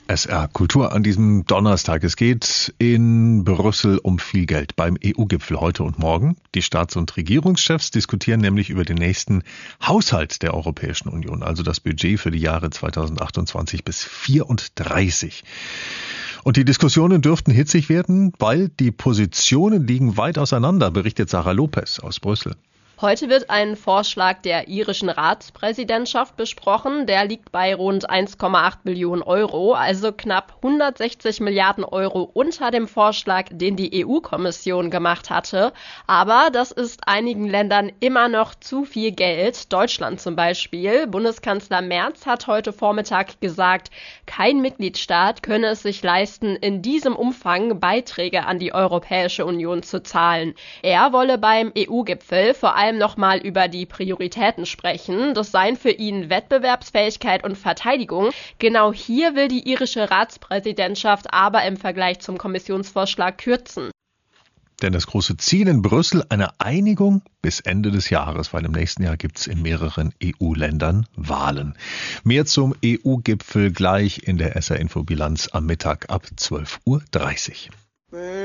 SR Kultur an diesem Donnerstag. Es geht in Brüssel um viel Geld beim EU-Gipfel heute und morgen. Die Staats- und Regierungschefs diskutieren nämlich über den nächsten Haushalt der Europäischen Union, also das Budget für die Jahre 2028 bis 2034. Und die Diskussionen dürften hitzig werden, weil die Positionen liegen weit auseinander, berichtet Sarah Lopez aus Brüssel. Heute wird ein Vorschlag der irischen Ratspräsidentschaft besprochen. Der liegt bei rund 1,8 Billionen Euro, also knapp 160 Milliarden Euro unter dem Vorschlag, den die EU-Kommission gemacht hatte. Aber das ist einigen Ländern immer noch zu viel Geld. Deutschland zum Beispiel. Bundeskanzler Merz hat heute Vormittag gesagt, kein Mitgliedstaat könne es sich leisten, in diesem Umfang Beiträge an die Europäische Union zu zahlen. Er wolle beim EU-Gipfel vor allem nochmal über die Prioritäten sprechen. Das seien für ihn Wettbewerbsfähigkeit und Verteidigung. Genau hier will die irische Ratspräsidentschaft aber im Vergleich zum Kommissionsvorschlag kürzen. Denn das große Ziel in Brüssel, eine Einigung bis Ende des Jahres, weil im nächsten Jahr gibt es in mehreren EU-Ländern Wahlen. Mehr zum EU-Gipfel gleich in der SR-Info-Bilanz am Mittag ab 12:30 Uhr.